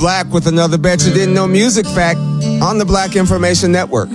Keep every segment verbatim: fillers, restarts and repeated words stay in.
Black with another Bet You Didn't Know music fact on the Black Information Network.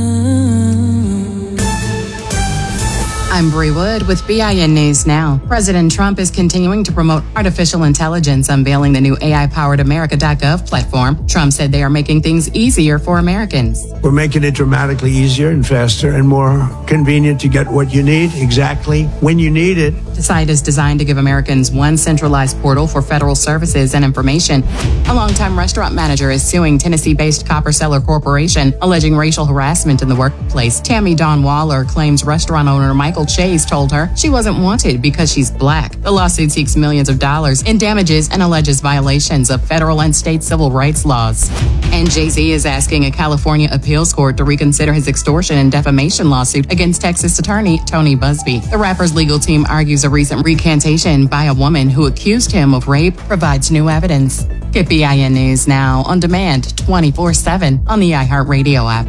I'm Bree Wood with B I N News Now. President Trump is continuing to promote artificial intelligence, unveiling the new A I-powered America dot gov platform. Trump said they are making things easier for Americans. We're making it dramatically easier and faster and more convenient to get what you need exactly when you need it. The site is designed to give Americans one centralized portal for federal services and information. A longtime restaurant manager is suing Tennessee-based Copper Seller Corporation, alleging racial harassment in the workplace. Tammy Dawn Waller claims restaurant owner Michael Chase told her she wasn't wanted because she's black. The lawsuit seeks millions of dollars in damages and alleges violations of federal and state civil rights laws. And Jay-Z is asking a California appeals court to reconsider his extortion and defamation lawsuit against Texas attorney Tony Busby. The rapper's legal team argues a recent recantation by a woman who accused him of rape provides new evidence. Get B I N News Now on demand twenty-four seven on the iHeartRadio app.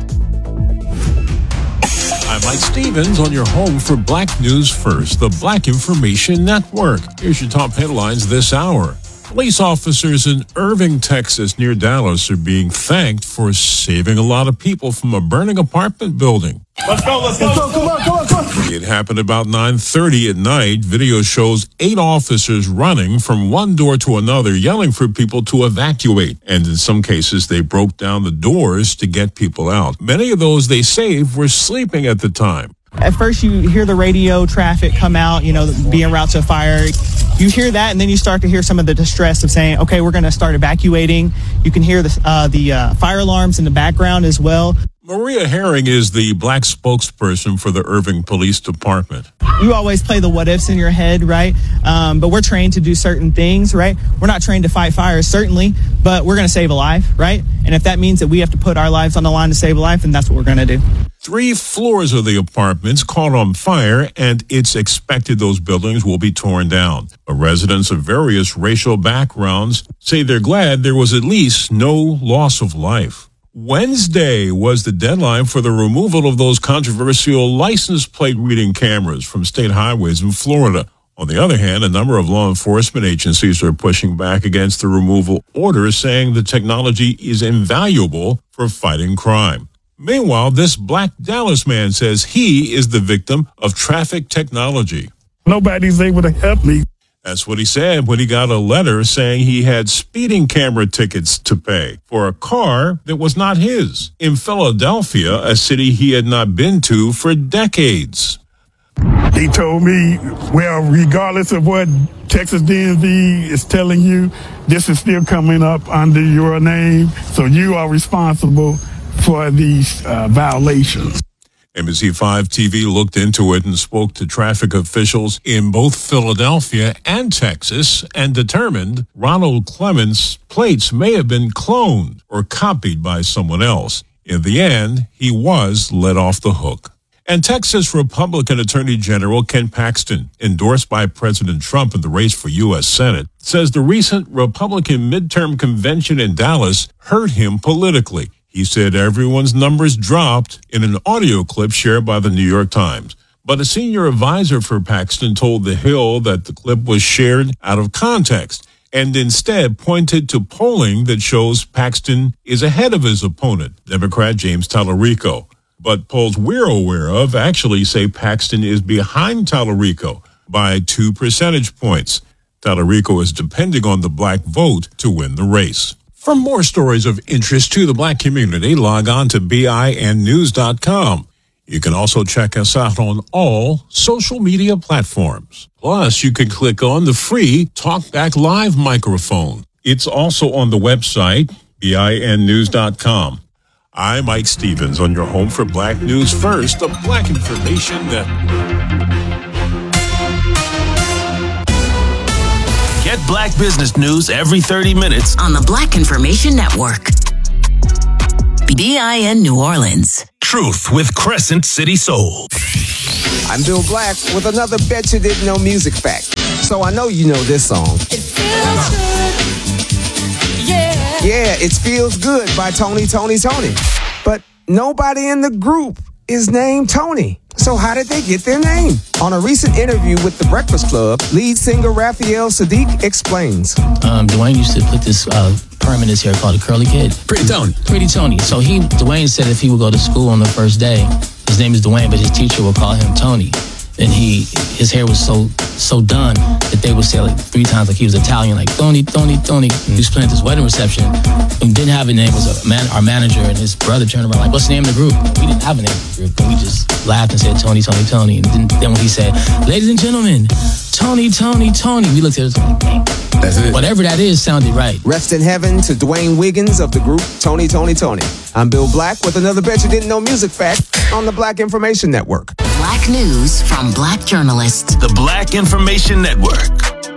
I'm Mike Stevens on your home for Black News First, the Black Information Network. Here's your top headlines this hour. Police officers in Irving, Texas, near Dallas, are being thanked for saving a lot of people from a burning apartment building. Let's go, let's go, let's go. Come on, come on, come on. It happened about nine thirty at night. Video shows eight officers running from one door to another, yelling for people to evacuate. And in some cases, they broke down the doors to get people out. Many of those they saved were sleeping at the time. At first, you hear the radio traffic come out, you know, being route to a fire. You hear that, and then you start to hear some of the distress of saying, okay, we're going to start evacuating. You can hear the, uh, the uh, fire alarms in the background as well. Maria Herring is the black spokesperson for the Irving Police Department. You always play the what ifs in your head, right? Um, but we're trained to do certain things, right? We're not trained to fight fires, certainly, but we're going to save a life, right? And if that means that we have to put our lives on the line to save a life, then that's what we're going to do. Three floors of the apartments caught on fire, and it's expected those buildings will be torn down. But residents of various racial backgrounds say they're glad there was at least no loss of life. Wednesday was the deadline for the removal of those controversial license plate reading cameras from state highways in Florida. On the other hand, a number of law enforcement agencies are pushing back against the removal order, saying the technology is invaluable for fighting crime. Meanwhile, this black Dallas man says he is the victim of traffic technology. Nobody's able to help me. That's what he said when he got a letter saying he had speeding camera tickets to pay for a car that was not his in Philadelphia, a city he had not been to for decades. He told me, well, regardless of what Texas D M V is telling you, this is still coming up under your name, so you are responsible for these uh, violations. N B C five T V looked into it and spoke to traffic officials in both Philadelphia and Texas and determined Ronald Clements' plates may have been cloned or copied by someone else. In the end, he was let off the hook. And Texas Republican Attorney General Ken Paxton, endorsed by President Trump in the race for U S Senate, says the recent Republican midterm convention in Dallas hurt him politically. He said everyone's numbers dropped in an audio clip shared by the New York Times. But a senior advisor for Paxton told The Hill that the clip was shared out of context and instead pointed to polling that shows Paxton is ahead of his opponent, Democrat James Tallarico. But polls we're aware of actually say Paxton is behind Tallarico by two percentage points. Tallarico is depending on the black vote to win the race. For more stories of interest to the black community, log on to B I N news dot com. You can also check us out on all social media platforms. Plus, you can click on the free TalkBack Live microphone. It's also on the website, B I N news dot com. I'm Mike Stevens on your home for Black News First, the Black Information Network. Get Black business news every thirty minutes on the Black Information Network. B I N New Orleans. Truth with Crescent City Soul. I'm Bill Black with another Bet You Didn't Know music fact. So I know you know this song. It feels good. Yeah. Yeah, it Feels Good by Tony, Tony, Tony. But nobody in the group is named Tony. So how did they get their name? On a recent interview with The Breakfast Club, lead singer Raphael Sadiq explains. Um, Dwayne used to put this uh, permit is here called a curly kid. Pretty Tony. Pretty Tony. So he, Dwayne said if he would go to school on the first day, his name is Dwayne, but his teacher would call him Tony. And he, his hair was so so done that they would say like three times like he was Italian, like Tony, Tony, Tony. He was playing at this wedding reception and didn't have a name. It was a man, our manager, and his brother turned around like, "What's the name of the group?" We didn't have a name of the group, but we just laughed and said Tony, Tony, Tony. And then, then when he said, "Ladies and gentlemen, Tony, Tony, Tony," we looked at it like, dang. That's it. Whatever that is sounded right. Rest in heaven to Dwayne Wiggins of the group Tony, Tony, Tony. I'm Bill Black with another Bet You Didn't Know Music Fact on the Black Information Network. Black news from Black journalists. The Black Information Network.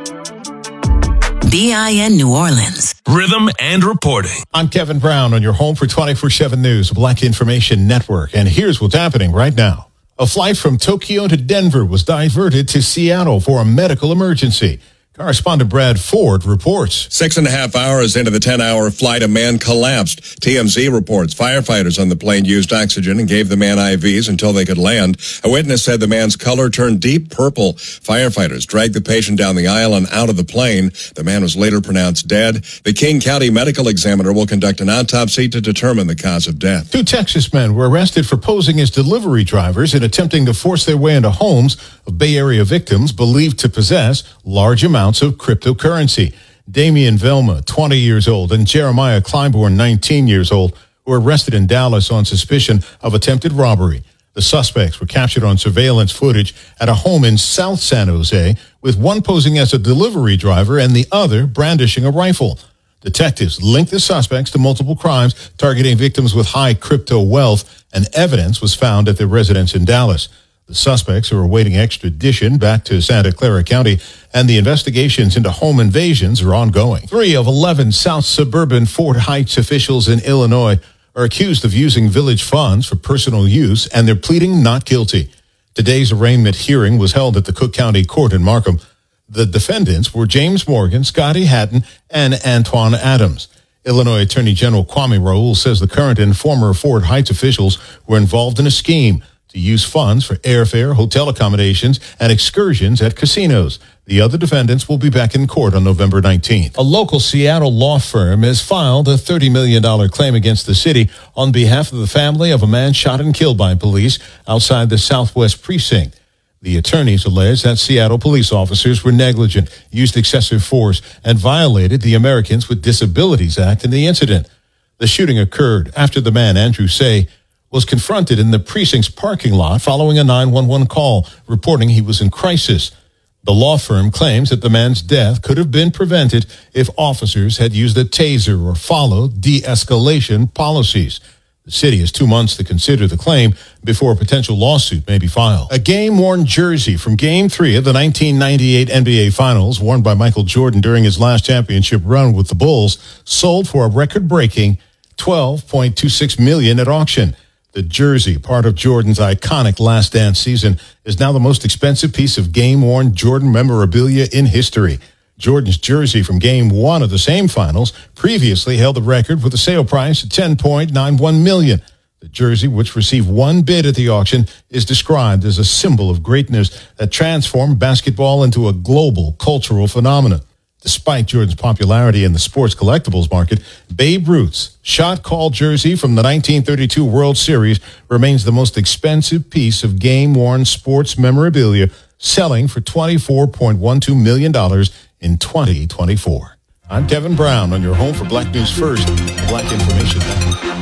B I N New Orleans. Rhythm and reporting. I'm Kevin Brown on your home for twenty-four seven News, Black Information Network. And here's what's happening right now. A flight from Tokyo to Denver was diverted to Seattle for a medical emergency. Correspondent Brad Ford reports. Six and a half hours into the ten-hour flight, a man collapsed. T M Z reports firefighters on the plane used oxygen and gave the man I Vs until they could land. A witness said the man's color turned deep purple. Firefighters dragged the patient down the aisle and out of the plane. The man was later pronounced dead. The King County Medical Examiner will conduct an autopsy to determine the cause of death. Two Texas men were arrested for posing as delivery drivers and attempting to force their way into homes of Bay Area victims believed to possess large amounts of cryptocurrency. Damian Velma, twenty years old, and Jeremiah Kleinborn, nineteen years old, were arrested in Dallas on suspicion of attempted robbery. The suspects were captured on surveillance footage at a home in South San Jose, with one posing as a delivery driver and the other brandishing a rifle. Detectives linked the suspects to multiple crimes targeting victims with high crypto wealth, and evidence was found at their residence in Dallas. The suspects are awaiting extradition back to Santa Clara County, and the investigations into home invasions are ongoing. Three of eleven South suburban Fort Heights officials in Illinois are accused of using village funds for personal use, and they're pleading not guilty. Today's arraignment hearing was held at the Cook County Court in Markham. The defendants were James Morgan, Scotty Hatton, and Antoine Adams. Illinois Attorney General Kwame Raoul says the current and former Fort Heights officials were involved in a scheme to use funds for airfare, hotel accommodations, and excursions at casinos. The other defendants will be back in court on November nineteenth. A local Seattle law firm has filed a thirty million dollars claim against the city on behalf of the family of a man shot and killed by police outside the Southwest Precinct. The attorneys allege that Seattle police officers were negligent, used excessive force, and violated the Americans with Disabilities Act in the incident. The shooting occurred after the man, Andrew Say, was confronted in the precinct's parking lot following a nine one one call reporting he was in crisis. The law firm claims that the man's death could have been prevented if officers had used a taser or followed de-escalation policies. The city has two months to consider the claim before a potential lawsuit may be filed. A game-worn jersey from Game three of the nineteen ninety-eight N B A Finals, worn by Michael Jordan during his last championship run with the Bulls, sold for a record-breaking twelve point two six million dollars at auction. The jersey, part of Jordan's iconic Last Dance season, is now the most expensive piece of game-worn Jordan memorabilia in history. Jordan's jersey from Game one of the same finals previously held the record with a sale price of ten point nine one million dollars. The jersey, which received one bid at the auction, is described as a symbol of greatness that transformed basketball into a global cultural phenomenon. Despite Jordan's popularity in the sports collectibles market, Babe Ruth's shot-call jersey from the nineteen thirty-two World Series remains the most expensive piece of game-worn sports memorabilia, selling for twenty-four point one two million dollars in twenty twenty-four. I'm Kevin Brown on your home for Black News First, the Black Information Network.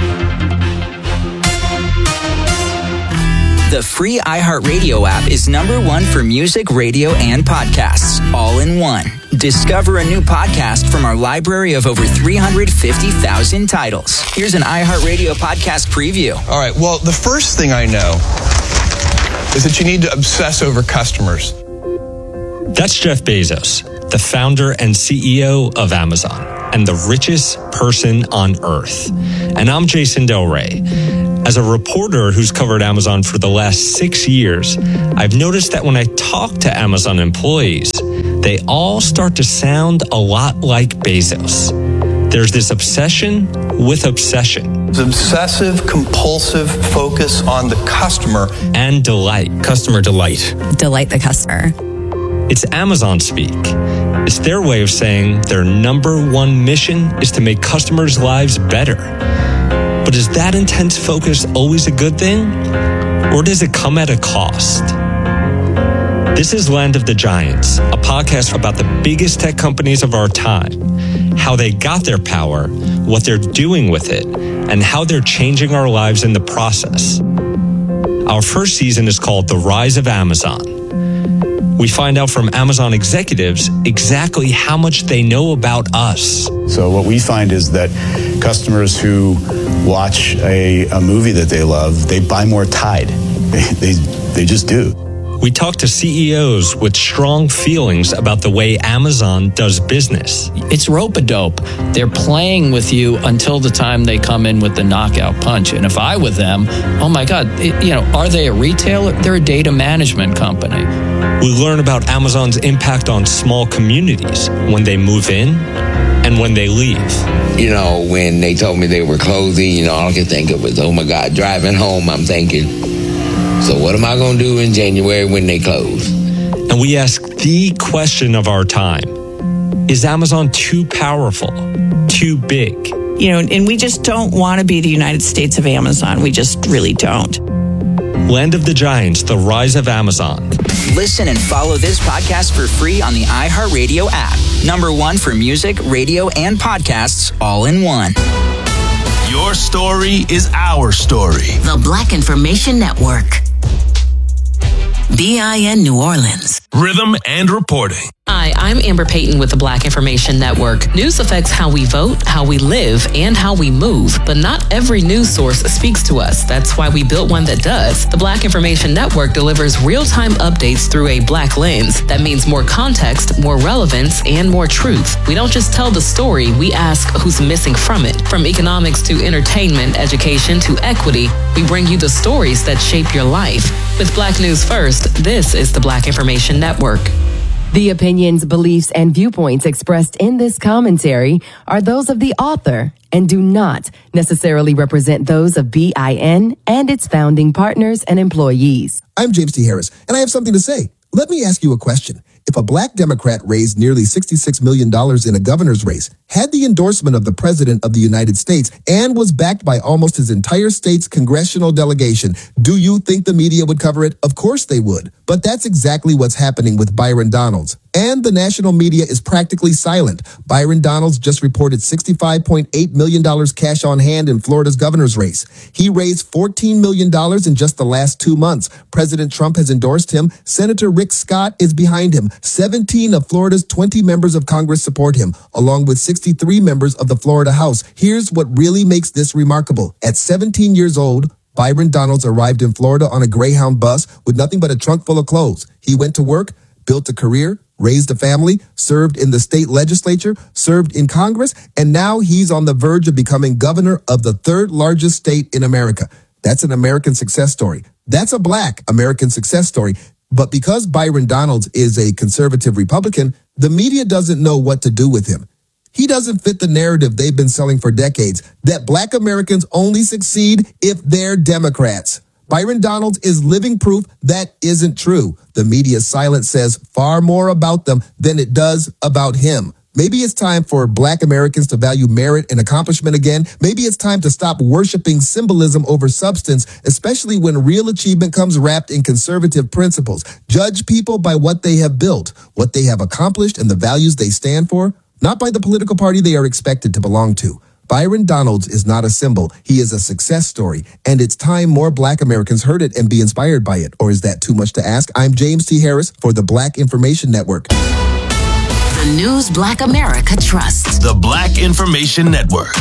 The free iHeartRadio app is number one for music, radio, and podcasts, all in one. Discover a new podcast from our library of over three hundred fifty thousand titles. Here's an iHeartRadio podcast preview. All right, well, the first thing I know is that you need to obsess over customers. That's Jeff Bezos, the founder and C E O of Amazon, and the richest person on earth. And I'm Jason Del Rey. As a reporter who's covered Amazon for the last six years, I've noticed that when I talk to Amazon employees, they all start to sound a lot like Bezos. There's this obsession with obsession. It's obsessive, compulsive focus on the customer. And delight. Customer delight. Delight the customer. It's Amazon speak. It's their way of saying their number one mission is to make customers' lives better. But is that intense focus always a good thing? Or does it come at a cost? This is Land of the Giants, a podcast about the biggest tech companies of our time, how they got their power, what they're doing with it, and how they're changing our lives in the process. Our first season is called The Rise of Amazon. We find out from Amazon executives exactly how much they know about us. So what we find is that customers who watch a, a movie that they love, they buy more Tide. They, they, they just do. We talk to C E Os with strong feelings about the way Amazon does business. It's rope-a-dope. They're playing with you until the time they come in with the knockout punch. And if I were them, oh my God, it, you know, are they a retailer? They're a data management company. We learn about Amazon's impact on small communities when they move in and when they leave. You know, when they told me they were closing, you know, all I could think of was, oh my God, driving home, I'm thinking, so what am I going to do in January when they close? And we ask the question of our time. Is Amazon too powerful? Too big? You know, and we just don't want to be the United States of Amazon. We just really don't. Land of the Giants, The Rise of Amazon. Listen and follow this podcast for free on the iHeartRadio app. Number one for music, radio, and podcasts all in one. Your story is our story. The Black Information Network. B I N New Orleans. Rhythm and reporting. Hi, I'm Amber Payton with the Black Information Network. News affects how we vote, how we live, and how we move. But not every news source speaks to us. That's why we built one that does. The Black Information Network delivers real-time updates through a black lens. That means more context, more relevance, and more truth. We don't just tell the story, we ask who's missing from it. From economics to entertainment, education to equity, we bring you the stories that shape your life. With Black News First, this is the Black Information Network. The opinions, beliefs, and viewpoints expressed in this commentary are those of the author and do not necessarily represent those of B I N and its founding partners and employees. I'm James T. Harris, and I have something to say. Let me ask you a question. If a black Democrat raised nearly sixty-six million dollars in a governor's race, had the endorsement of the President of the United States, and was backed by almost his entire state's congressional delegation, do you think the media would cover it? Of course they would. But that's exactly what's happening with Byron Donalds. And the national media is practically silent. Byron Donalds just reported sixty-five point eight million dollars cash on hand in Florida's governor's race. He raised fourteen million dollars in just the last two months. President Trump has endorsed him. Senator Rick Scott is behind him. seventeen of Florida's twenty members of Congress support him, along with sixty-three members of the Florida House. Here's what really makes this remarkable. At seventeen years old, Byron Donalds arrived in Florida on a Greyhound bus with nothing but a trunk full of clothes. He went to work, built a career, raised a family, served in the state legislature, served in Congress, and now he's on the verge of becoming governor of the third largest state in America. That's an American success story. That's a black American success story. But because Byron Donalds is a conservative Republican, the media doesn't know what to do with him. He doesn't fit the narrative they've been selling for decades, that black Americans only succeed if they're Democrats. Byron Donalds is living proof that isn't true. The media's silence says far more about them than it does about him. Maybe it's time for black Americans to value merit and accomplishment again. Maybe it's time to stop worshiping symbolism over substance, especially when real achievement comes wrapped in conservative principles. Judge people by what they have built, what they have accomplished, and the values they stand for, not by the political party they are expected to belong to. Byron Donalds is not a symbol. He is a success story, and it's time more black Americans heard it and be inspired by it. Or is that too much to ask? I'm James T. Harris for the Black Information Network. The news Black America trusts. The Black Information Network.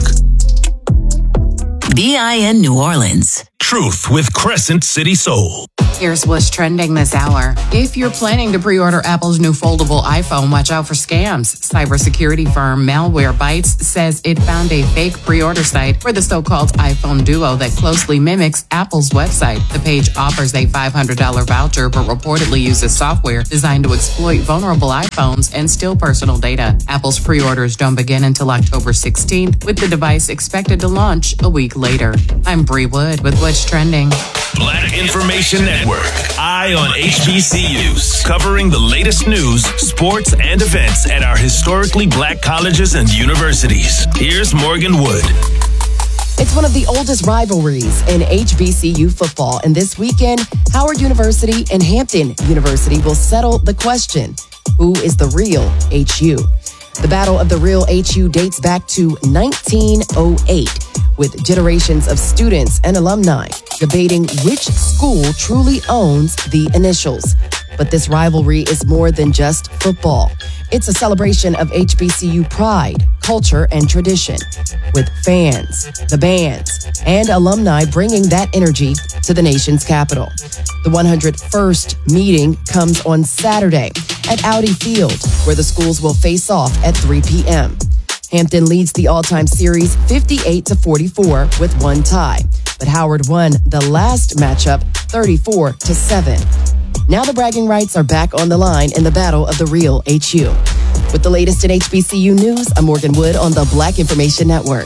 B I N New Orleans. Truth with Crescent City Soul. Here's what's trending this hour. If you're planning to pre-order Apple's new foldable iPhone, watch out for scams. Cybersecurity firm Malwarebytes says it found a fake pre-order site for the so-called iPhone Duo that closely mimics Apple's website. The page offers a five hundred dollars voucher, but reportedly uses software designed to exploit vulnerable iPhones and steal personal data. Apple's pre-orders don't begin until October sixteenth, with the device expected to launch a week later. later. I'm Bree Wood with What's Trending. Black Information Network. Eye on H B C Us. Covering the latest news, sports, and events at our historically black colleges and universities. Here's Morgan Wood. It's one of the oldest rivalries in H B C U football, and this weekend, Howard University and Hampton University will settle the question, who is the real H U? The Battle of the Real H U dates back to nineteen oh eight, with generations of students and alumni debating which school truly owns the initials. But this rivalry is more than just football. It's a celebration of H B C U pride, culture, and tradition, with fans, the bands, and alumni bringing that energy to the nation's capital. The one hundred first meeting comes on Saturday at Audi Field, where the schools will face off at three p.m. Hampton leads the all-time series fifty-eight to forty-four with one tie, but Howard won the last matchup thirty-four to seven. Now the bragging rights are back on the line in the Battle of the Real H U. With the latest in H B C U news, I'm Morgan Wood on the Black Information Network.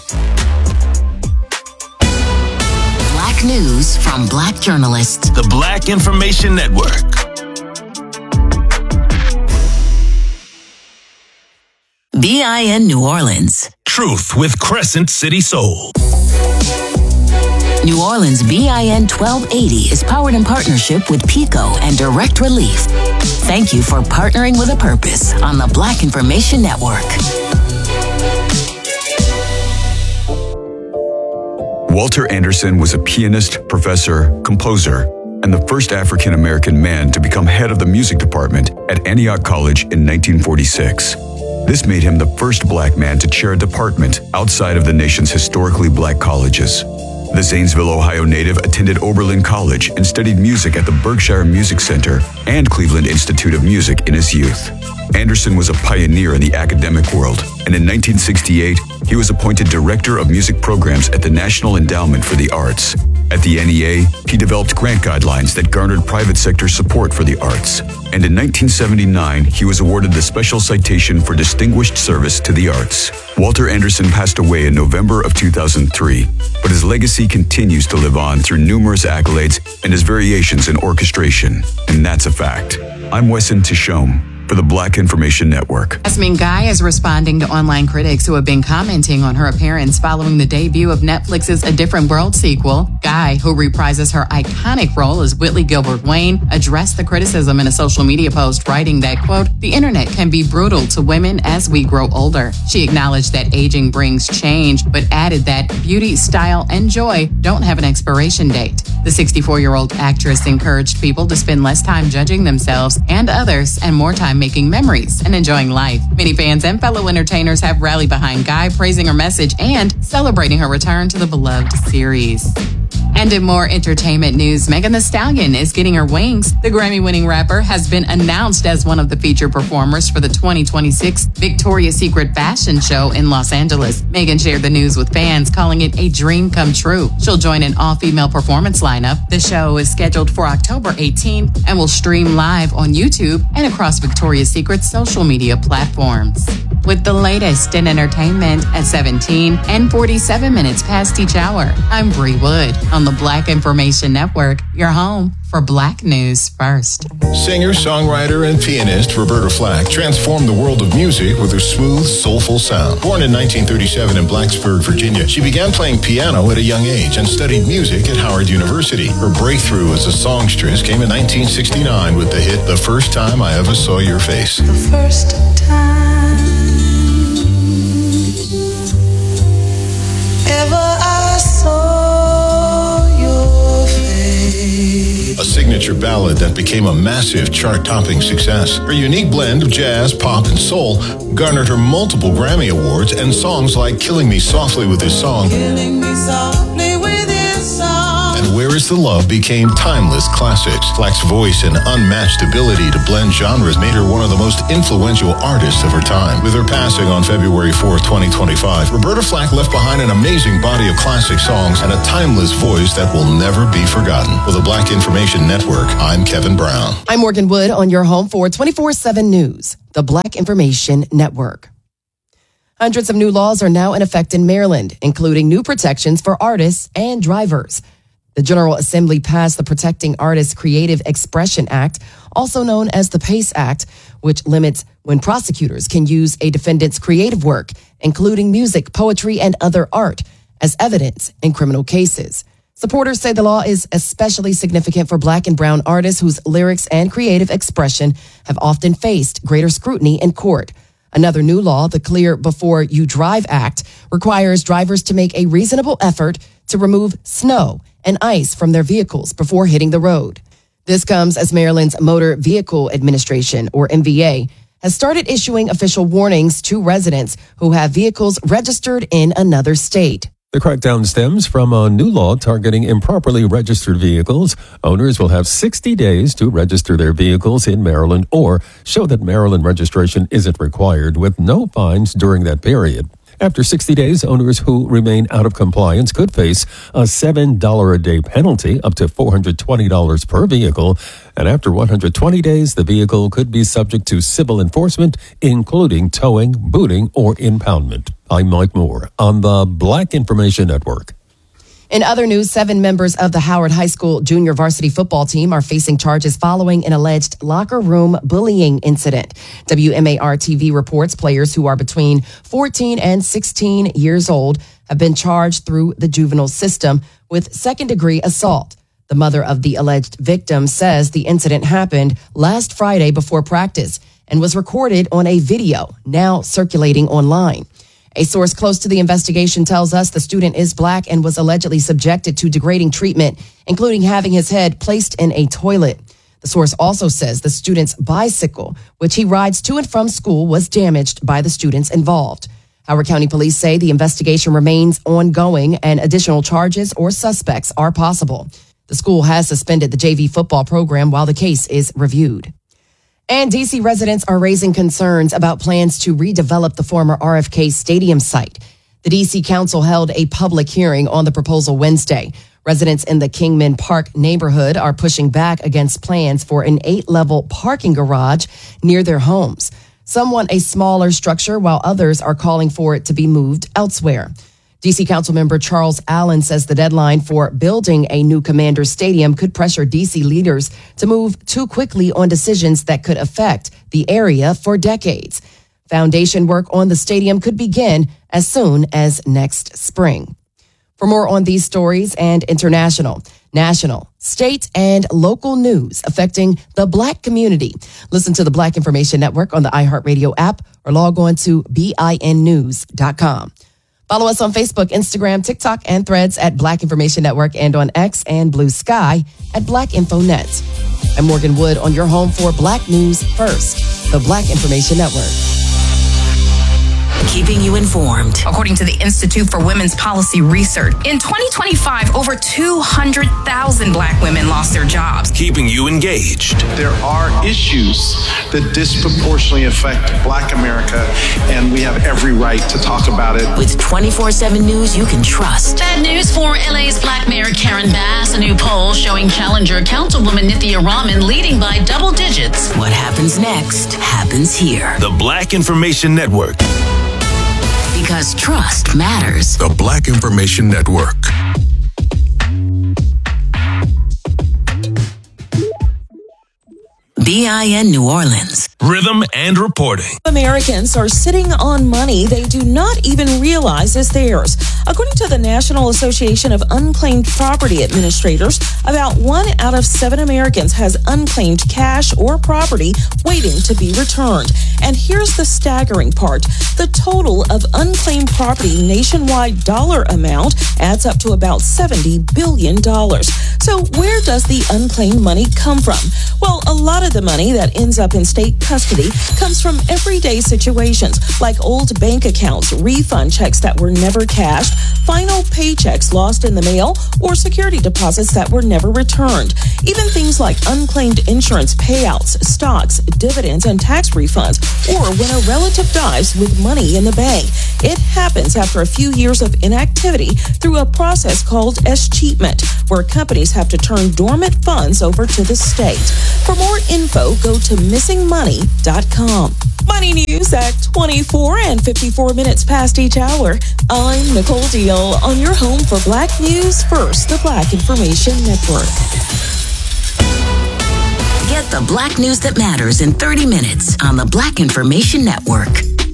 Black news from Black journalists. The Black Information Network. B I N New Orleans. Truth with Crescent City Soul. New Orleans B I N twelve eighty is powered in partnership with PICO and Direct Relief. Thank you for partnering with a purpose on the Black Information Network. Walter Anderson was a pianist, professor, composer, and the first African-American man to become head of the music department at Antioch College in nineteen forty-six. This made him the first black man to chair a department outside of the nation's historically black colleges. The Zanesville, Ohio native attended Oberlin College and studied music at the Berkshire Music Center and Cleveland Institute of Music in his youth. Anderson was a pioneer in the academic world, and in nineteen sixty-eight, he was appointed Director of Music Programs at the National Endowment for the Arts. At the N E A, he developed grant guidelines that garnered private sector support for the arts. And in nineteen seventy-nine, he was awarded the Special Citation for Distinguished Service to the Arts. Walter Anderson passed away in November of two thousand three, but his legacy continues to live on through numerous accolades and his variations in orchestration. And that's a fact. I'm Wesson Tishome for the Black Information Network. Jasmine Guy is responding to online critics who have been commenting on her appearance following the debut of Netflix's A Different World sequel. Guy, who reprises her iconic role as Whitley Gilbert Wayne, addressed the criticism in a social media post, writing that, quote, "The internet can be brutal to women as we grow older." She acknowledged that aging brings change, but added that beauty, style, and joy don't have an expiration date. The sixty-four-year-old actress encouraged people to spend less time judging themselves and others and more time making memories and enjoying life. Many fans and fellow entertainers have rallied behind Guy, praising her message and celebrating her return to the beloved series. And in more entertainment news, Megan Thee Stallion is getting her wings. The Grammy-winning rapper has been announced as one of the featured performers for the twenty twenty-six Victoria's Secret fashion show in Los Angeles. Megan shared the news with fans, calling it a dream come true. She'll join an all-female performance lineup. The show is scheduled for October eighteenth and will stream live on YouTube and across Victoria's Secret's social media platforms. With the latest in entertainment at seventeen and forty-seven minutes past each hour, I'm Bree Wood on the Black Information Network, your home for Black News First. Singer, songwriter, and pianist Roberta Flack transformed the world of music with her smooth, soulful sound. Born in nineteen thirty-seven in Blacksburg, Virginia, she began playing piano at a young age and studied music at Howard University. Her breakthrough as a songstress came in nineteen sixty-nine with the hit The First Time I Ever Saw Your Face. The first time ever I saw your face. A signature ballad that became a massive chart-topping success. Her unique blend of jazz, pop, and soul garnered her multiple Grammy Awards, and songs like Killing Me Softly with This Song Killing me softly with this song and Where Is the Love became timeless classics. Flack's voice and unmatched ability to blend genres made her one of the most influential artists of her time. With her passing on February fourth, twenty twenty-five, Roberta Flack left behind an amazing body of classic songs and a timeless voice that will never be forgotten. For the Black Information Network, I'm Kevin Brown. I'm Morgan Wood on your home for twenty-four seven News, the Black Information Network. Hundreds of new laws are now in effect in Maryland, including new protections for artists and drivers. The General Assembly passed the Protecting Artists Creative Expression Act, also known as the PACE Act, which limits when prosecutors can use a defendant's creative work, including music, poetry, and other art, as evidence in criminal cases. Supporters say the law is especially significant for Black and brown artists whose lyrics and creative expression have often faced greater scrutiny in court. Another new law, the Clear Before You Drive Act, requires drivers to make a reasonable effort to remove snow and ice from their vehicles before hitting the road. This comes as Maryland's Motor Vehicle Administration, or M V A, has started issuing official warnings to residents who have vehicles registered in another state. The crackdown stems from a new law targeting improperly registered vehicles. Owners will have sixty days to register their vehicles in Maryland or show that Maryland registration isn't required, with no fines during that period. After sixty days, owners who remain out of compliance could face a seven dollars a day penalty, up to four hundred twenty dollars per vehicle. And after one hundred twenty days, the vehicle could be subject to civil enforcement, including towing, booting, or impoundment. I'm Mike Moore on the Black Information Network. In other news, seven members of the Howard High School junior varsity football team are facing charges following an alleged locker room bullying incident. W M A R T V reports players who are between fourteen and sixteen years old have been charged through the juvenile system with second-degree assault. The mother of the alleged victim says the incident happened last Friday before practice and was recorded on a video now circulating online. A source close to the investigation tells us the student is Black and was allegedly subjected to degrading treatment, including having his head placed in a toilet. The source also says the student's bicycle, which he rides to and from school, was damaged by the students involved. Howard County Police say the investigation remains ongoing and additional charges or suspects are possible. The school has suspended the J V football program while the case is reviewed. And D C residents are raising concerns about plans to redevelop the former R F K Stadium site. The D C Council held a public hearing on the proposal Wednesday. Residents in the Kingman Park neighborhood are pushing back against plans for an eight-level parking garage near their homes. Some want a smaller structure, while others are calling for it to be moved elsewhere. D C Councilmember Charles Allen says the deadline for building a new Commander Stadium could pressure D C leaders to move too quickly on decisions that could affect the area for decades. Foundation work on the stadium could begin as soon as next spring. For more on these stories and international, national, state, and local news affecting the Black community, listen to the Black Information Network on the iHeartRadio app or log on to B I N news dot com. Follow us on Facebook, Instagram, TikTok, and Threads at Black Information Network, and on X and Blue Sky at Black Info Net. I'm Morgan Wood on your home for Black News First, the Black Information Network. Keeping you informed. According to the Institute for Women's Policy Research, in twenty twenty-five, over two hundred thousand Black women lost their jobs. Keeping you engaged. There are issues that disproportionately affect Black America, and we have every right to talk about it. With twenty-four seven news you can trust. Bad news for L A's Black Mayor Karen Bass. A new poll showing challenger Councilwoman Nithya Raman leading by double digits. What happens next happens here. The Black Information Network. Because trust matters. The Black Information Network. B I N New Orleans. Rhythm and reporting. Americans are sitting on money they do not even realize is theirs. According to the National Association of Unclaimed Property Administrators, about one out of seven Americans has unclaimed cash or property waiting to be returned. And here's the staggering part. The total of unclaimed property nationwide dollar amount adds up to about seventy billion dollars. So where does the unclaimed money come from? Well, a lot of the money that ends up in state custody comes from everyday situations like old bank accounts, refund checks that were never cashed, final paychecks lost in the mail, or security deposits that were never returned. Even things like unclaimed insurance payouts, stocks, dividends, and tax refunds, or when a relative dies with money in the bank. It happens after a few years of inactivity through a process called escheatment, where companies have to turn dormant funds over to the state. For more info, go to missing money dot com. Money news at twenty-four and fifty-four minutes past each hour. I'm Nicole Deal on your home for Black News First, the Black Information Network. Get the Black news that matters in thirty minutes on the Black Information Network.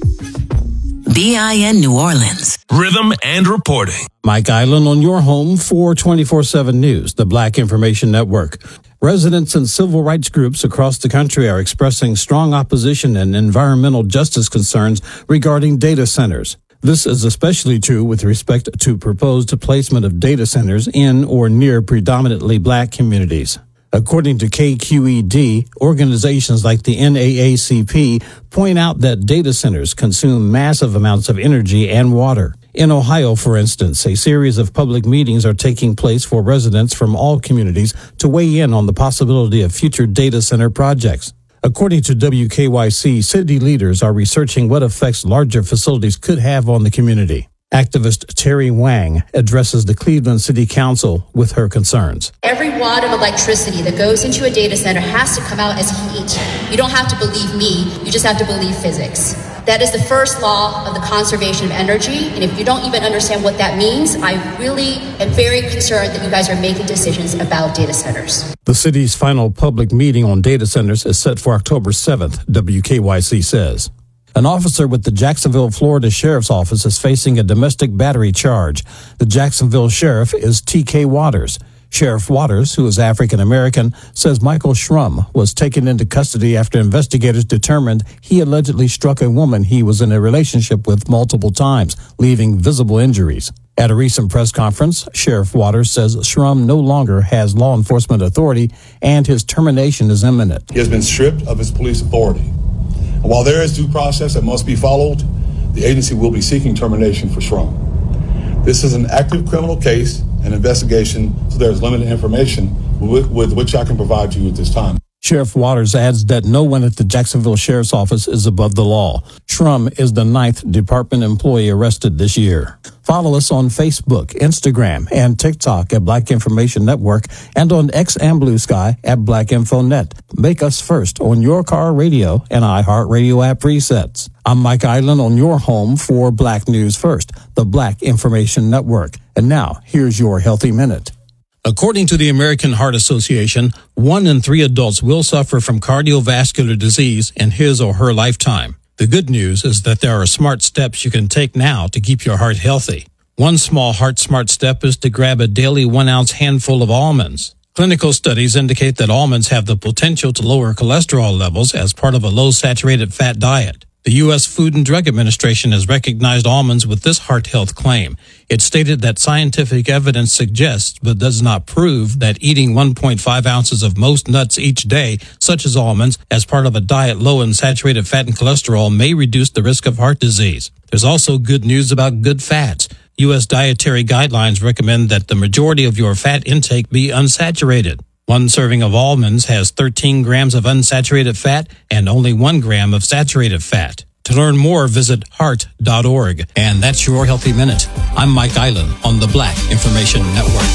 B I N New Orleans. Rhythm and reporting. Mike Island on your home for twenty-four seven News, the Black Information Network. Residents and civil rights groups across the country are expressing strong opposition and environmental justice concerns regarding data centers. This is especially true with respect to proposed placement of data centers in or near predominantly black communities. According to K Q E D, organizations like the N double A C P point out that data centers consume massive amounts of energy and water. In Ohio, for instance, a series of public meetings are taking place for residents from all communities to weigh in on the possibility of future data center projects. According to W K Y C, city leaders are researching what effects larger facilities could have on the community. Activist Terry Wang addresses the Cleveland City Council with her concerns. Every watt of electricity that goes into a data center has to come out as heat. You don't have to believe me, you just have to believe physics. That is the first law of the conservation of energy, and if you don't even understand what that means, I really am very concerned that you guys are making decisions about data centers. The city's final public meeting on data centers is set for October seventh, W K Y C says. An officer with the Jacksonville, Florida Sheriff's Office is facing a domestic battery charge. The Jacksonville sheriff is T K Waters. Sheriff Waters, who is African American, says Michael Schrum was taken into custody after investigators determined he allegedly struck a woman he was in a relationship with multiple times, leaving visible injuries. At a recent press conference, Sheriff Waters says Schrum no longer has law enforcement authority and his termination is imminent. He has been stripped of his police authority. And while there is due process that must be followed, the agency will be seeking termination for Schrum. This is an active criminal case and investigation, so there is limited information with, with which I can provide you at this time. Sheriff Waters adds that no one at the Jacksonville Sheriff's Office is above the law. Schrum is the ninth department employee arrested this year. Follow us on Facebook, Instagram, and TikTok at Black Information Network and on X and Blue Sky at Black Info Net. Make us first on your car radio and iHeartRadio app presets. I'm Mike Island on your home for Black News First, the Black Information Network. And now, here's your Healthy Minute. According to the American Heart Association, one in three adults will suffer from cardiovascular disease in his or her lifetime. The good news is that there are smart steps you can take now to keep your heart healthy. One small heart smart step is to grab a daily one ounce handful of almonds. Clinical studies indicate that almonds have the potential to lower cholesterol levels as part of a low saturated fat diet. The U S Food and Drug Administration has recognized almonds with this heart health claim. It stated that scientific evidence suggests but does not prove that eating one point five ounces of most nuts each day, such as almonds, as part of a diet low in saturated fat and cholesterol may reduce the risk of heart disease. There's also good news about good fats. U S dietary guidelines recommend that the majority of your fat intake be unsaturated. One serving of almonds has thirteen grams of unsaturated fat and only one gram of saturated fat. To learn more, visit heart dot org. And that's your Healthy Minute. I'm Mike Island on the Black Information Network.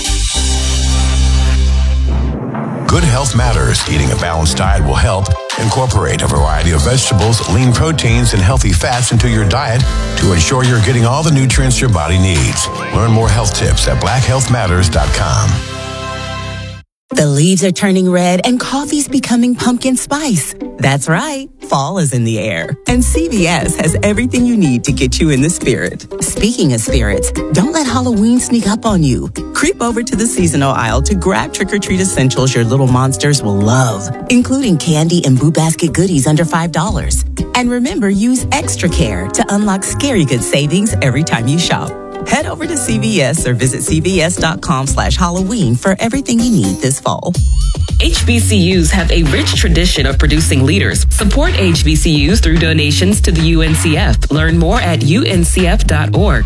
Good health matters. Eating a balanced diet will help. Incorporate a variety of vegetables, lean proteins, and healthy fats into your diet to ensure you're getting all the nutrients your body needs. Learn more health tips at black health matters dot com. The leaves are turning red and coffee's becoming pumpkin spice. That's right. Fall is in the air. And C V S has everything you need to get you in the spirit. Speaking of spirits, don't let Halloween sneak up on you. Creep over to the seasonal aisle to grab trick-or-treat essentials your little monsters will love, including candy and Boo Basket goodies under five dollars. And remember, use extra care to unlock scary good savings every time you shop. Head over to C V S or visit cvs.com slash Halloween for everything you need this fall. H B C Us have a rich tradition of producing leaders. Support H B C Us through donations to the U N C F. Learn more at U N C F dot org.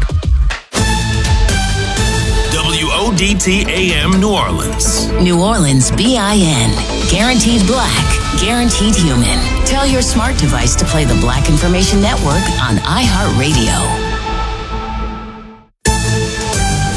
W O D T A M New Orleans. New Orleans B I N. Guaranteed black. Guaranteed human. Tell your smart device to play the Black Information Network on iHeartRadio. The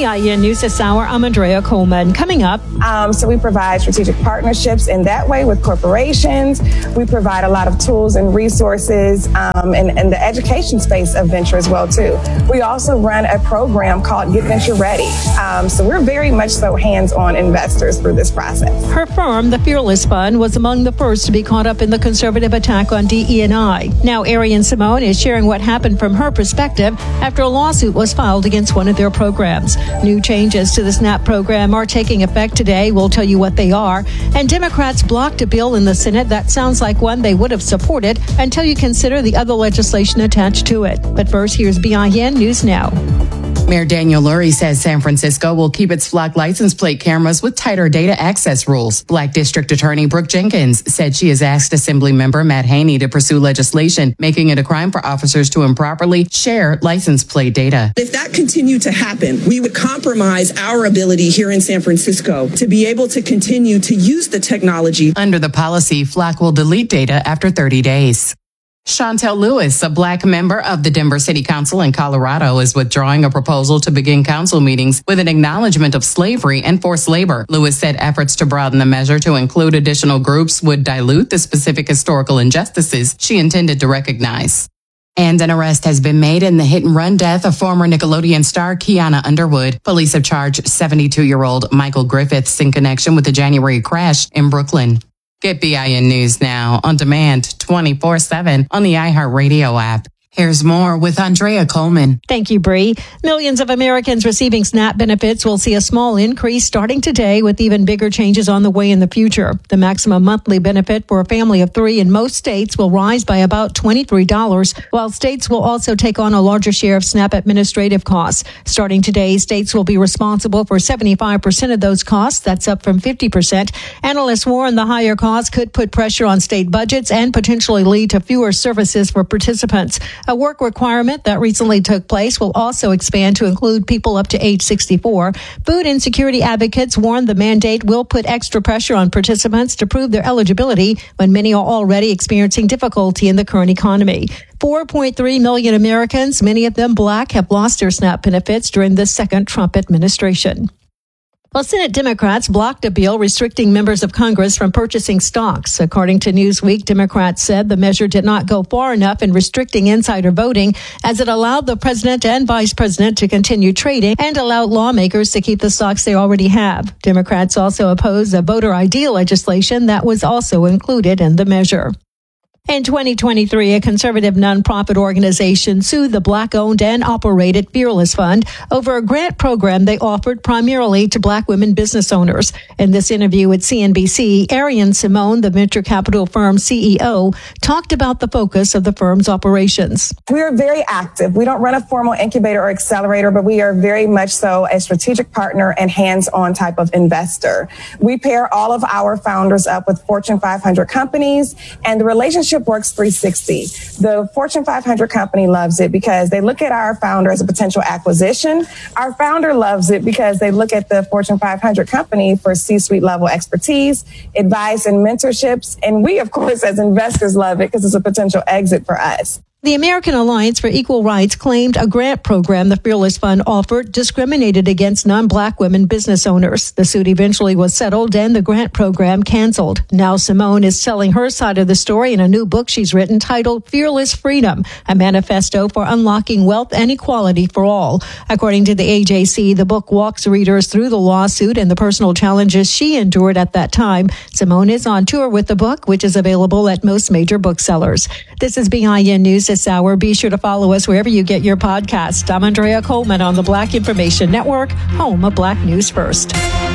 B I N News this hour, I'm Andrea Coleman. Coming up. Um, so we provide strategic partnerships in that way with corporations. We provide a lot of tools and resources um, in, in the education space of venture as well, too. We also run a program called Get Venture Ready. Um, so we're very much so hands-on investors through this process. Her firm, the Fearless Fund, was among the first to be caught up in the conservative attack on D E and I. Now, Arian Simone is sharing what happened from her perspective after a lawsuit was filed against one of their programs. New changes to the SNAP program are taking effect today. We'll tell you what they are. And Democrats blocked a bill in the Senate that sounds like one they would have supported until you consider the other legislation attached to it. But first, here's B I N News Now. Mayor Daniel Lurie says San Francisco will keep its flock license plate cameras with tighter data access rules. Black District Attorney Brooke Jenkins said she has asked Assembly Member Matt Haney to pursue legislation making it a crime for officers to improperly share license plate data. If that continued to happen, we would compromise our ability here in San Francisco to be able to continue to use the technology. Under the policy, Flock will delete data after thirty days. Chantel Lewis, a black member of the Denver City Council in Colorado, is withdrawing a proposal to begin council meetings with an acknowledgement of slavery and forced labor. Lewis said efforts to broaden the measure to include additional groups would dilute the specific historical injustices she intended to recognize. And an arrest has been made in the hit-and-run death of former Nickelodeon star Kiana Underwood. Police have charged seventy-two-year-old Michael Griffiths in connection with the January crash in Brooklyn. Get B I N News now on demand twenty-four seven on the iHeartRadio app. Here's more with Andrea Coleman. Thank you, Bree. Millions of Americans receiving SNAP benefits will see a small increase starting today, with even bigger changes on the way in the future. The maximum monthly benefit for a family of three in most states will rise by about twenty-three dollars, while states will also take on a larger share of SNAP administrative costs. Starting today, states will be responsible for seventy-five percent of those costs. That's up from fifty percent. Analysts warn the higher costs could put pressure on state budgets and potentially lead to fewer services for participants. A work requirement that recently took place will also expand to include people up to age sixty-four. Food insecurity advocates warn the mandate will put extra pressure on participants to prove their eligibility when many are already experiencing difficulty in the current economy. four point three million Americans, many of them black, have lost their SNAP benefits during the second Trump administration. Well, Senate Democrats blocked a bill restricting members of Congress from purchasing stocks. According to Newsweek, Democrats said the measure did not go far enough in restricting insider voting, as it allowed the president and vice president to continue trading and allowed lawmakers to keep the stocks they already have. Democrats also opposed a voter I D legislation that was also included in the measure. In twenty twenty-three, a conservative nonprofit organization sued the black-owned and operated Fearless Fund over a grant program they offered primarily to black women business owners. In this interview with C N B C, Arian Simone, the venture capital firm C E O, talked about the focus of the firm's operations. We are very active. We don't run a formal incubator or accelerator, but we are very much so a strategic partner and hands-on type of investor. We pair all of our founders up with Fortune five hundred companies, and the relationship works three sixty. The Fortune five hundred company loves it because they look at our founder as a potential acquisition. Our founder loves it because they look at the Fortune five hundred company for C-suite level expertise, advice, and mentorships. And we, of course, as investors love it because it's a potential exit for us. The American Alliance for Equal Rights claimed a grant program the Fearless Fund offered discriminated against non-black women business owners. The suit eventually was settled and the grant program canceled. Now Simone is telling her side of the story in a new book she's written titled Fearless Freedom, a manifesto for unlocking wealth and equality for all. According to the A J C, the book walks readers through the lawsuit and the personal challenges she endured at that time. Simone is on tour with the book, which is available at most major booksellers. This is B I N News this hour. Be sure to follow us wherever you get your podcast. I'm Andrea Coleman on the Black Information Network, home of Black News First.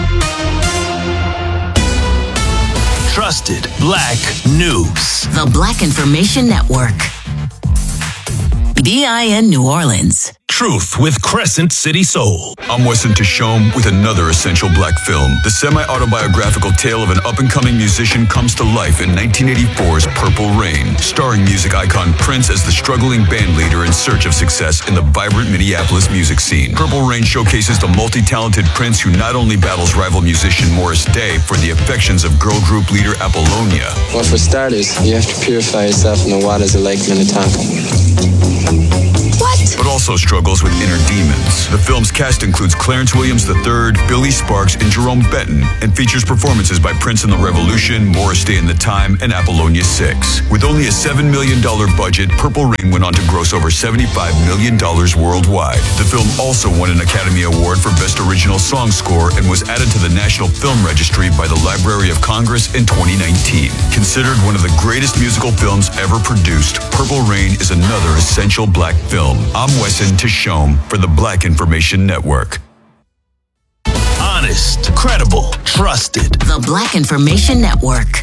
Trusted Black News. The Black Information Network. B I N New Orleans. Truth with Crescent City Soul. I'm Weston Tishome with another essential black film. The semi-autobiographical tale of an up-and-coming musician comes to life in nineteen eighty-four's Purple Rain, starring music icon Prince as the struggling band leader in search of success in the vibrant Minneapolis music scene. Purple Rain showcases the multi-talented Prince, who not only battles rival musician Morris Day for the affections of girl group leader Apollonia. Well, for starters, you have to purify yourself in the waters of Lake Minnetonka. But also struggles with inner demons. The film's cast includes Clarence Williams the third, Billy Sparks, and Jerome Benton, and features performances by Prince and the Revolution, Morris Day and the Time, and Apollonia six. With only a seven million dollars budget, Purple Rain went on to gross over seventy-five million dollars worldwide. The film also won an Academy Award for Best Original Song Score and was added to the National Film Registry by the Library of Congress in twenty nineteen. Considered one of the greatest musical films ever produced, Purple Rain is another essential black film. I'm Wesson Tishome for the Black Information Network. Honest, credible, trusted. The Black Information Network.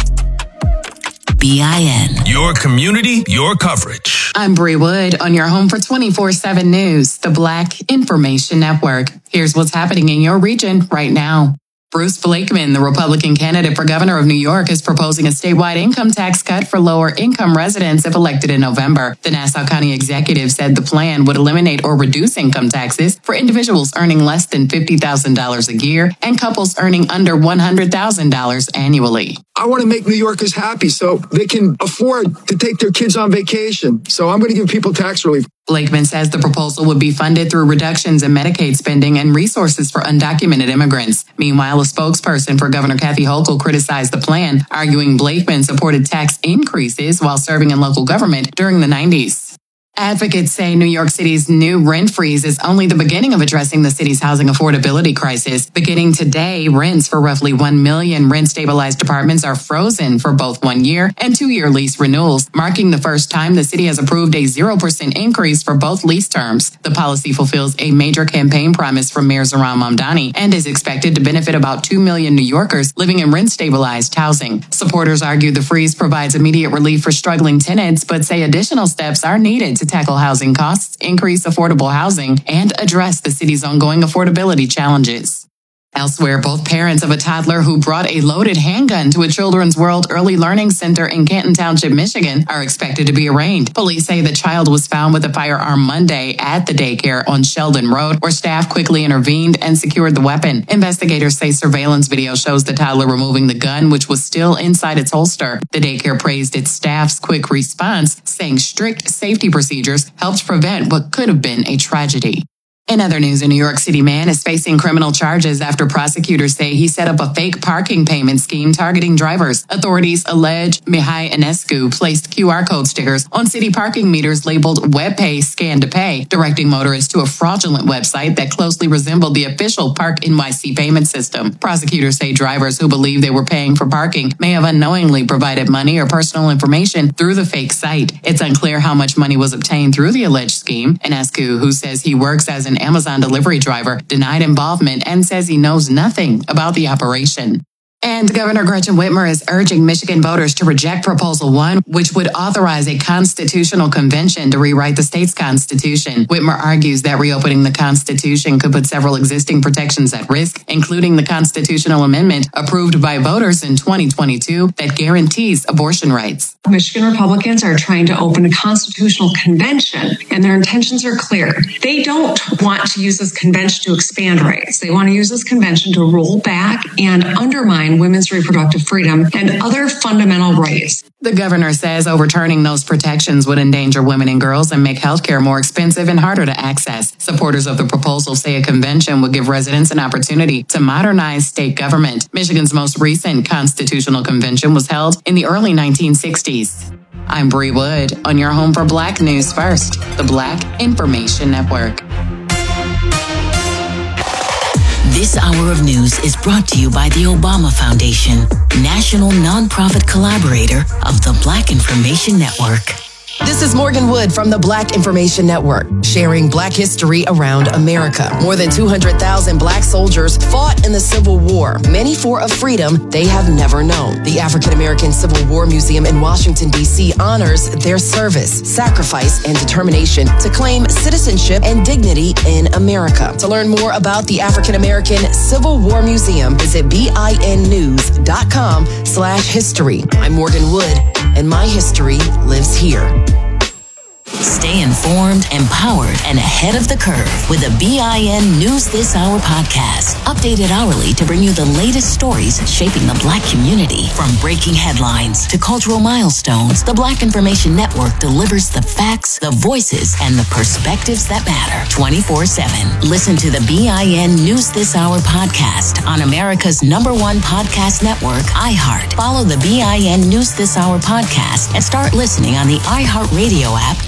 B I N. Your community, your coverage. I'm Bree Wood on your home for twenty-four seven News, the Black Information Network. Here's what's happening in your region right now. Bruce Blakeman, the Republican candidate for governor of New York, is proposing a statewide income tax cut for lower-income residents if elected in November. The Nassau County executive said the plan would eliminate or reduce income taxes for individuals earning less than fifty thousand dollars a year and couples earning under one hundred thousand dollars annually. I want to make New Yorkers happy so they can afford to take their kids on vacation. So I'm going to give people tax relief. Blakeman says the proposal would be funded through reductions in Medicaid spending and resources for undocumented immigrants. Meanwhile, a spokesperson for Governor Kathy Hochul criticized the plan, arguing Blakeman supported tax increases while serving in local government during the nineties. Advocates say New York City's new rent freeze is only the beginning of addressing the city's housing affordability crisis. Beginning today, rents for roughly one million rent-stabilized apartments are frozen for both one-year and two-year lease renewals, marking the first time the city has approved a zero percent increase for both lease terms. The policy fulfills a major campaign promise from Mayor Zohran Mamdani and is expected to benefit about two million New Yorkers living in rent-stabilized housing. Supporters argue the freeze provides immediate relief for struggling tenants, but say additional steps are needed to to tackle housing costs, increase affordable housing, and address the city's ongoing affordability challenges. Elsewhere, both parents of a toddler who brought a loaded handgun to a Children's World Early Learning Center in Canton Township, Michigan, are expected to be arraigned. Police say the child was found with a firearm Monday at the daycare on Sheldon Road, where staff quickly intervened and secured the weapon. Investigators say surveillance video shows the toddler removing the gun, which was still inside its holster. The daycare praised its staff's quick response, saying strict safety procedures helped prevent what could have been a tragedy. In other news, a New York City man is facing criminal charges after prosecutors say he set up a fake parking payment scheme targeting drivers. Authorities allege Mihai Enescu placed Q R code stickers on city parking meters labeled WebPay Scan to Pay, directing motorists to a fraudulent website that closely resembled the official Park N Y C payment system. Prosecutors say drivers who believe they were paying for parking may have unknowingly provided money or personal information through the fake site. It's unclear how much money was obtained through the alleged scheme. Enescu, who says he works as an Amazon delivery driver, denied involvement and says he knows nothing about the operation. And Governor Gretchen Whitmer is urging Michigan voters to reject Proposal one, which would authorize a constitutional convention to rewrite the state's constitution. Whitmer argues that reopening the Constitution could put several existing protections at risk, including the constitutional amendment approved by voters in twenty twenty-two that guarantees abortion rights. Michigan Republicans are trying to open a constitutional convention, and their intentions are clear. They don't want to use this convention to expand rights. They want to use this convention to roll back and undermine women's reproductive freedom and other fundamental rights. The governor says overturning those protections would endanger women and girls and make healthcare more expensive and harder to access. Supporters of the proposal say a convention would give residents an opportunity to modernize state government. Michigan's most recent constitutional convention was held in the early nineteen sixties. I'm Bree Wood on your home for Black News First, the Black Information Network. This hour of news is brought to you by the Obama Foundation, national nonprofit collaborator of the Black Information Network. This is Morgan Wood from the Black Information Network, sharing Black history around America. More than two hundred thousand Black soldiers fought in the Civil War, many for a freedom they have never known. The African American Civil War Museum in Washington, D C honors their service, sacrifice, and determination to claim citizenship and dignity in America. To learn more about the African American Civil War Museum, visit binnews.com slash history. I'm Morgan Wood, and my history lives here. Stay informed, empowered, and ahead of the curve with the B I N News This Hour podcast. Updated hourly to bring you the latest stories shaping the Black community. From breaking headlines to cultural milestones, the Black Information Network delivers the facts, the voices, and the perspectives that matter twenty-four seven. Listen to the B I N News This Hour podcast on America's number one podcast network, iHeart. Follow the B I N News This Hour podcast and start listening on the iHeartRadio app